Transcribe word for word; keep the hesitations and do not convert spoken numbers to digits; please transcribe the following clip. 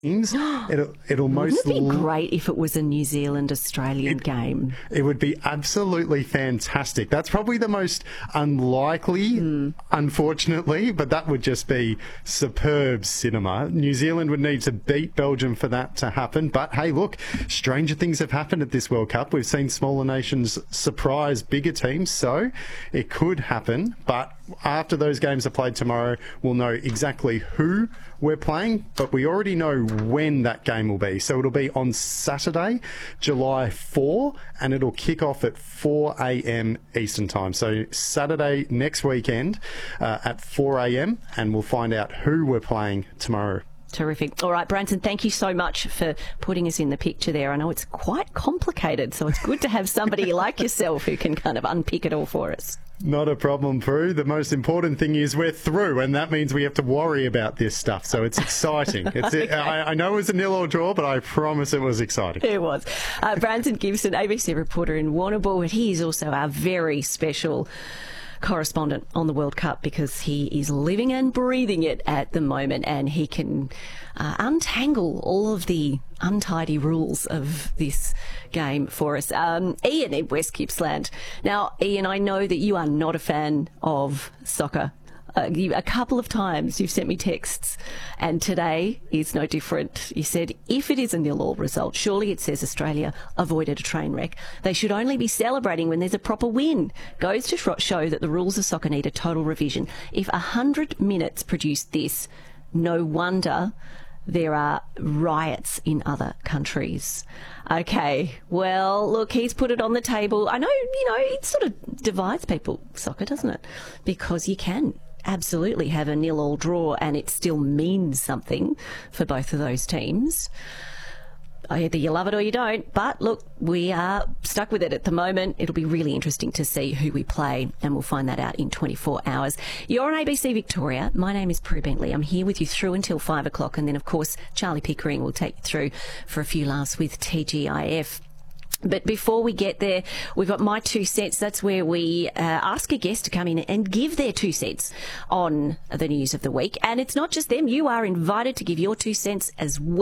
It'll, it'll most Wouldn't it be great if it was a New Zealand-Australian it, game? It would be absolutely fantastic. That's probably the most unlikely, mm. unfortunately, but that would just be superb cinema. New Zealand would need to beat Belgium for that to happen. But hey, look, stranger things have happened at this World Cup. We've seen smaller nations surprise bigger teams, so it could happen. But after those games are played tomorrow, we'll know exactly who we're playing, but we already know when that game will be. So it'll be on Saturday, July fourth, and it'll kick off at four a.m. Eastern Time. So Saturday next weekend uh, at four a.m, and we'll find out who we're playing tomorrow. Terrific. All right, Branson, thank you so much for putting us in the picture there. I know it's quite complicated, so it's good to have somebody like yourself who can kind of unpick it all for us. Not a problem, Prue. The most important thing is we're through, and that means we have to worry about this stuff. So it's exciting. It's, okay. I, I know it was a nil or draw, but I promise it was exciting. It was. Uh, Branson Gibson, A B C reporter in Warrnambool, and he is also our very special correspondent on the World Cup because he is living and breathing it at the moment, and he can uh, untangle all of the untidy rules of this game for us. Um, Ian in West Gippsland. Now, Ian, I know that you are not a fan of soccer. Uh, you, a couple of times you've sent me texts, and today is no different. You said, if it is a nil-all result, surely it says Australia avoided a train wreck. They should only be celebrating when there's a proper win. Goes to show that the rules of soccer need a total revision. If one hundred minutes produced this, no wonder there are riots in other countries. Okay, well, look, he's put it on the table. I know, you know, it sort of divides people, soccer, doesn't it? Because you can absolutely have a nil-all draw and it still means something for both of those teams. Either you love it or you don't, but look, we are stuck with it at the moment. It'll be really interesting to see who we play, and we'll find that out in twenty-four hours. You're on A B C Victoria. My name is Prue Bentley. I'm here with you through until five o'clock, and then, of course, Charlie Pickering will take you through for a few laughs with T G I F. But before we get there, we've got My Two Cents. That's where we uh, ask a guest to come in and give their two cents on the news of the week. And it's not just them. You are invited to give your two cents as well.